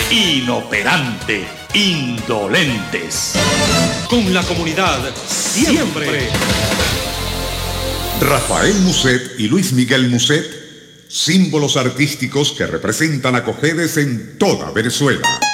inoperante, indolentes. Con la comunidad siempre. Rafael Musset y Luis Miguel Musset, símbolos artísticos que representan a Cojedes en toda Venezuela.